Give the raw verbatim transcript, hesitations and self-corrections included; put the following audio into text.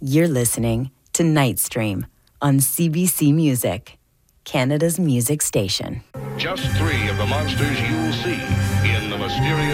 You're listening to Nightstream on C B C Music, Canada's music station. Just three of the monsters you'll see in the mysterious